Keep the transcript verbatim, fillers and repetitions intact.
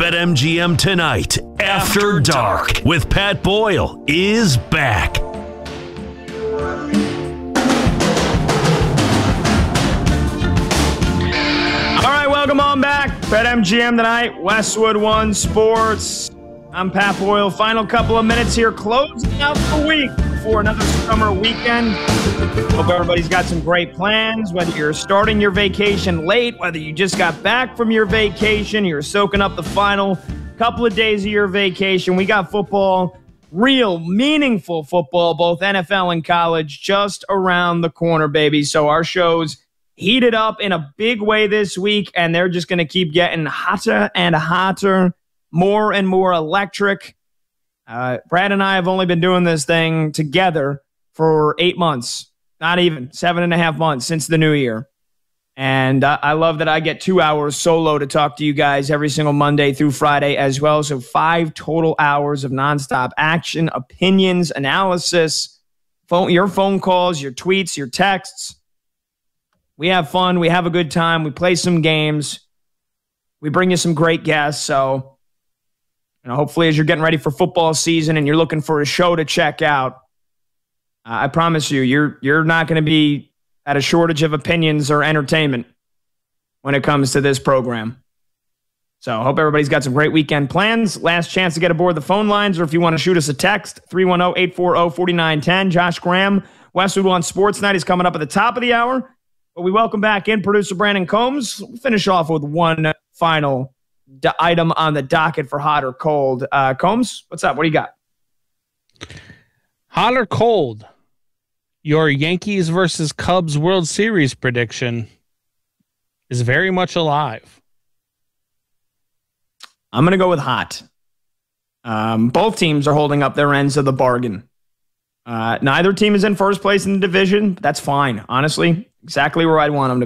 BetMGM Tonight After Dark with Pat Boyle is back. All right, welcome on back. BetMGM Tonight, Westwood One Sports. I'm Pat Boyle. Final couple of minutes here, closing out the week before another summer weekend. Hope everybody's got some great plans, whether you're starting your vacation late, whether you just got back from your vacation, you're soaking up the final couple of days of your vacation. We got football, real, meaningful football, both N F L and college, just around the corner, baby. So our show's heated up in a big way this week, and they're just going to keep getting hotter and hotter, more and more electric. Uh, Brad and I have only been doing this thing together for eight months, not even seven and a half months since the new year. And uh, I love that I get two hours solo to talk to you guys every single Monday through Friday as well. So five total hours of nonstop action, opinions, analysis, phone, your phone calls, your tweets, your texts. We have fun. We have a good time. We play some games. We bring you some great guests. So, you know, hopefully as you're getting ready for football season and you're looking for a show to check out, uh, I promise you, you're you're not going to be at a shortage of opinions or entertainment when it comes to this program. So I hope everybody's got some great weekend plans. Last chance to get aboard the phone lines, or if you want to shoot us a text, three one zero, eight four zero, four nine one zero. Josh Graham, Westwood One Sports Night is coming up at the top of the hour. But we welcome back in producer Brandon Combs. We'll finish off with one final d- item on the docket for hot or cold. Uh, Combs, what's up? What do you got? Hot or cold? Your Yankees versus Cubs World Series prediction is very much alive. I'm going to go with hot. Um, both teams are holding up their ends of the bargain. Uh, neither team is in first place in the division. But that's fine, honestly. Exactly where I'd want them to